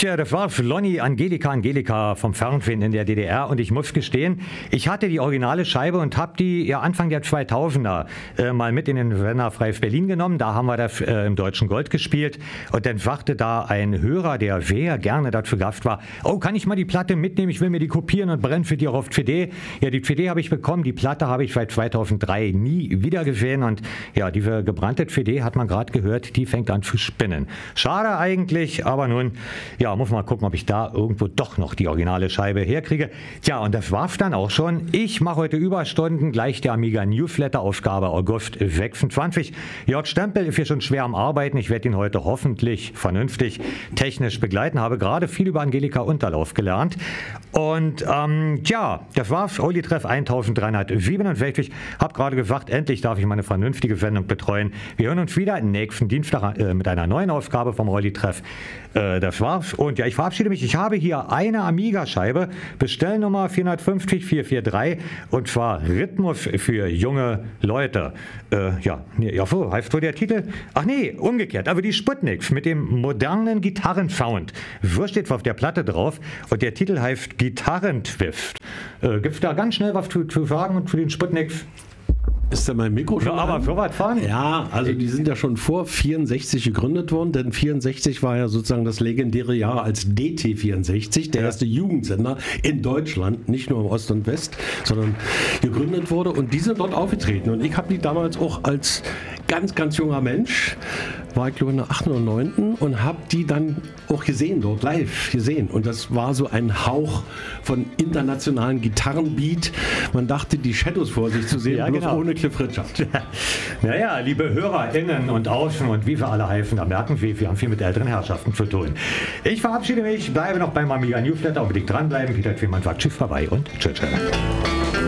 Tja, das war Lonnie Angelika vom Fernsehen in der DDR und ich muss gestehen, ich hatte die originale Scheibe und habe die ja Anfang der 2000er mal mit in den Sender Freif Berlin genommen. Da haben wir das im Deutschen Gold gespielt und dann sagte da ein Hörer, der sehr gerne dafür Gast war, oh, kann ich mal die Platte mitnehmen, ich will mir die kopieren und brennen für die auf CD. Ja, die CD habe ich bekommen, die Platte habe ich seit 2003 nie wieder gesehen und ja, diese gebrannte CD hat man gerade gehört, die fängt an zu spinnen. Schade eigentlich, aber nun, ja, muss mal gucken, ob ich da irgendwo doch noch die originale Scheibe herkriege. Tja, und das war's dann auch schon. Ich mache heute Überstunden, gleich der Amiga Newsletter, Ausgabe August 26. Jörg Stempel ist hier schon schwer am Arbeiten. Ich werde ihn heute hoffentlich vernünftig technisch begleiten. Habe gerade viel über Angelika Unterlauf gelernt. Und tja, das war's. Euli-Treff 1367. Hab gerade gesagt, endlich darf ich meine vernünftige Sendung betreuen. Wir hören uns wieder nächsten Dienstag mit einer neuen Ausgabe vom Euli-Treff. Das war's. Und ja, ich verabschiede mich. Ich habe hier eine Amiga-Scheibe, Bestellnummer 450443 und zwar Rhythmus für junge Leute. Ja, so heißt so der Titel. Ach nee, umgekehrt. Aber die Sputniks mit dem modernen Gitarrensound. So steht auf der Platte drauf und der Titel heißt Gitarrentwist. Gibt's da ganz schnell was zu sagen und zu den Sputniks? Ist da mein Mikro schon? Ja, aber so weit fahren? Ja, also die sind ja schon vor 64 gegründet worden, denn 64 war ja sozusagen das legendäre Jahr als DT64, der erste Jugendsender in Deutschland, nicht nur im Ost und West, sondern gegründet wurde und die sind dort aufgetreten. Und ich habe die damals auch als ganz, ganz junger Mensch, war ich glaube in der 8. oder 9. und habe die dann auch gesehen, dort live gesehen. Und das war so ein Hauch von internationalen Gitarrenbeat. Man dachte, die Shadows vor sich zu sehen, ja, bloß genau. ohne Cliff Richard. Naja, liebe HörerInnen und Außen und wie wir alle heißen, da merken wir haben viel mit älteren Herrschaften zu tun. Ich verabschiede mich, bleibe noch beim Amiga Newsletter, unbedingt dranbleiben. Peter Twiemann sagt Tschüss vorbei und tschüss.